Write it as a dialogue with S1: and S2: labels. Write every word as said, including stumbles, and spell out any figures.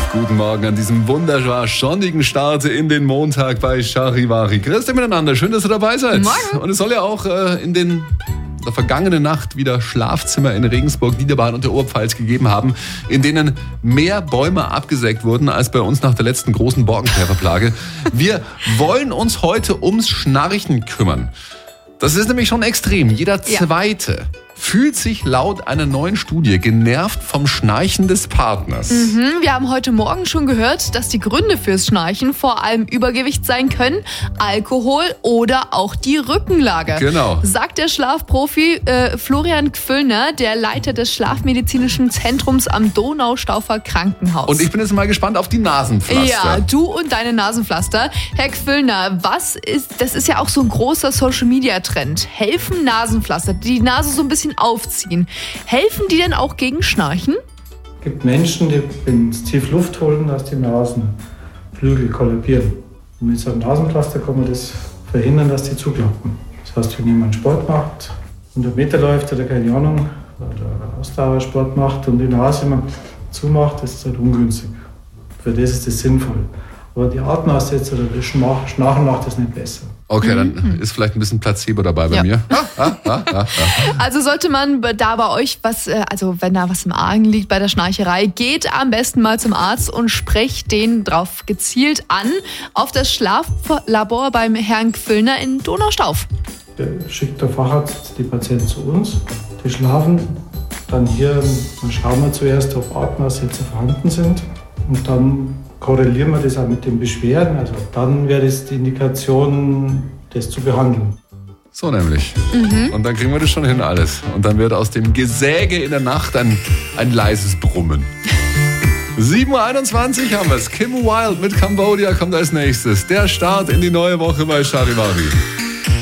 S1: Guten Morgen an diesem wunderbar sonnigen Start in den Montag bei Charivari. Grüßt euch miteinander, schön, dass ihr dabei seid.
S2: Morgen.
S1: Und es soll ja auch äh, in den der vergangenen Nacht wieder Schlafzimmer in Regensburg, Niederbayern und der Oberpfalz gegeben haben, in denen mehr Bäume abgesägt wurden als bei uns nach der letzten großen Borkenkäferplage. Wir wollen uns heute ums Schnarchen kümmern. Das ist nämlich schon extrem. Jeder Zweite fühlt sich laut einer neuen Studie genervt vom Schnarchen des Partners.
S2: Mhm, wir haben heute Morgen schon gehört, dass die Gründe fürs Schnarchen vor allem Übergewicht sein können, Alkohol oder auch die Rückenlage.
S1: Genau.
S2: Sagt der Schlafprofi äh, Florian Gfüllner, der Leiter des Schlafmedizinischen Zentrums am Donaustaufer Krankenhaus.
S1: Und ich bin jetzt mal gespannt auf die Nasenpflaster.
S2: Ja, du und deine Nasenpflaster. Herr Gfüllner, was ist, das ist ja auch so ein großer Social-Media-Trend. Helfen Nasenpflaster, die die Nase so ein bisschen aufziehen. Helfen die denn auch gegen Schnarchen?
S3: Es gibt Menschen, die, wenn sie tief Luft holen, dass die Nasenflügel kollabieren. Und mit so einem Nasenpflaster kann man das verhindern, dass die zuklappen. Das heißt, wenn jemand Sport macht, hundert Meter läuft oder keine Ahnung, oder Ausdauersport macht und die Nase immer zumacht, das ist halt ungünstig. Für das ist das sinnvoll. Aber die Atemaussetzer oder das Schnarchen macht das nicht besser.
S1: Okay, dann ist vielleicht ein bisschen Placebo dabei bei
S2: Ja.
S1: mir. Ah, ah, ah, ah, ah.
S2: Also sollte man da bei euch was, äh, also wenn da was im Argen liegt bei der Schnarcherei, geht am besten mal zum Arzt und sprecht den drauf gezielt an auf das Schlaflabor beim Herrn Gfüllner in Donaustauf.
S3: Da schickt der Facharzt die Patienten zu uns, die schlafen. Dann hier dann schauen wir zuerst, ob Atemaussetzer vorhanden sind. Und dann korrelieren wir das auch mit den Beschwerden. Also dann wäre das die Indikation, das zu behandeln.
S1: So nämlich. Und dann kriegen wir das schon hin alles. Und dann wird aus dem Gesäge in der Nacht ein, ein leises Brummen. sieben Uhr einundzwanzig haben wir es. Kim Wilde mit Cambodia kommt als nächstes. Der Start in die neue Woche bei Charivari.